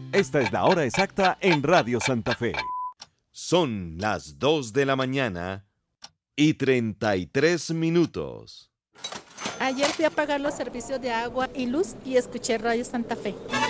Esta es la hora exacta en Radio Santa Fe. Son las 2 de la mañana y 33 minutos. Ayer fui a pagar los servicios de agua y luz y escuché Radio Santa Fe.